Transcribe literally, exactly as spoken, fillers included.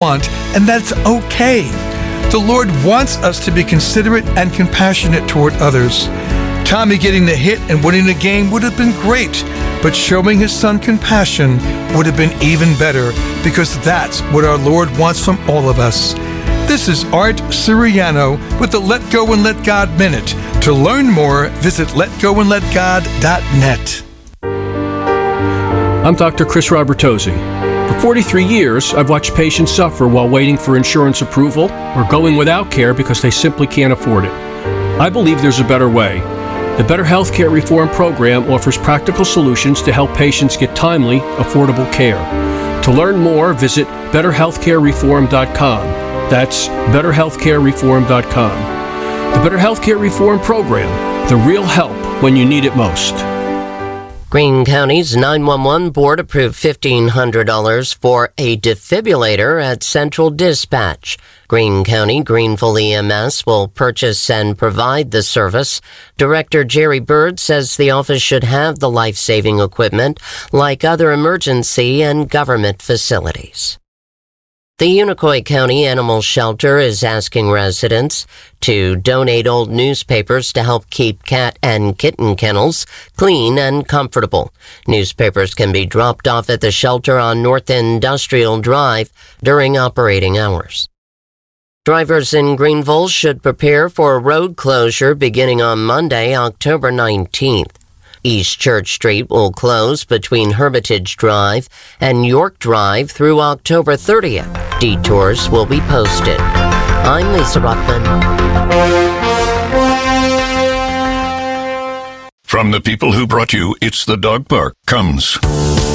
want, and that's okay. The Lord wants us to be considerate and compassionate toward others. Tommy getting the hit and winning the game would have been great, but showing his son compassion would have been even better, because that's what our Lord wants from all of us. This is Art Siriano with the Let Go and Let God Minute. To learn more, visit let go and let god dot net. I'm Doctor Chris Robertosi. For forty-three years, I've watched patients suffer while waiting for insurance approval or going without care because they simply can't afford it. I believe there's a better way. The Better Healthcare Reform Program offers practical solutions to help patients get timely, affordable care. To learn more, visit better healthcare reform dot com. That's better healthcare reform dot com. The Better Healthcare Reform Program, the real help when you need it most. Greene County's nine one one board approved fifteen hundred dollars for a defibrillator at Central Dispatch. Greene County Greenville E M S will purchase and provide the service. Director Jerry Bird says the office should have the life-saving equipment like other emergency and government facilities. The Unicoi County Animal Shelter is asking residents to donate old newspapers to help keep cat and kitten kennels clean and comfortable. Newspapers can be dropped off at the shelter on North Industrial Drive during operating hours. Drivers in Greenville should prepare for a road closure beginning on Monday, October nineteenth. East Church Street will close between Hermitage Drive and York Drive through October thirtieth. Detours will be posted. I'm Lisa Rockman. From the people who brought you It's the Dog Park comes